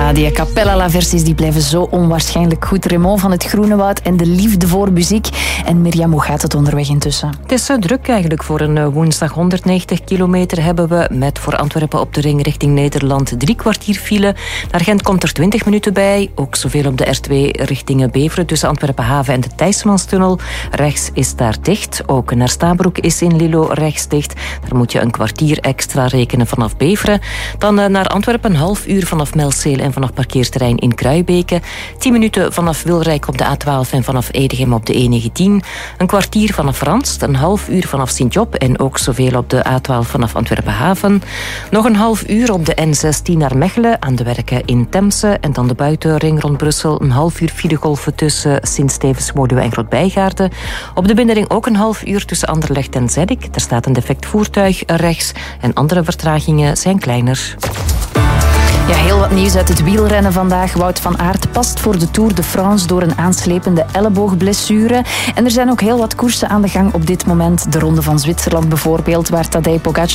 Ja, die a cappella versies die blijven zo onwaarschijnlijk goed. Raymond van het Groenewoud en de liefde voor muziek. En Mirjam, hoe gaat het onderweg intussen? Het is druk eigenlijk voor een woensdag. 190 kilometer hebben we met voor Antwerpen op de ring richting Nederland 3 kwartier file. Naar Gent komt er 20 minuten bij. Ook zoveel op de R2 richting Beveren tussen Antwerpen Haven en de Thijsmanstunnel. Rechts is daar dicht. Ook naar Stabroek is in Lilo rechts dicht. Daar moet je een kwartier extra rekenen vanaf Beveren. Dan naar Antwerpen een half uur vanaf Melzeel en vanaf parkeerterrein in Kruibeke. 10 minuten vanaf Wilrijk op de A12 en vanaf Edegem op de E19. Een kwartier vanaf Ranst, een half uur vanaf Sint-Job en ook zoveel op de A12 vanaf Antwerpen Haven. Nog een half uur op de N16 naar Mechelen aan de werken in Temse. En dan de buitenring rond Brussel. Een half uur filegolven tussen Sint-Stevens, Moduwe en Groot-Bijgaarden. Op de binnenring ook een half uur tussen Anderlecht en Zeddik. Er staat een defect voertuig rechts en andere vertragingen zijn kleiner. Ja, heel wat nieuws uit het wielrennen vandaag. Wout van Aert past voor de Tour de France door een aanslepende elleboogblessure. En er zijn ook heel wat koersen aan de gang op dit moment. De Ronde van Zwitserland bijvoorbeeld, waar Tadej Pogacar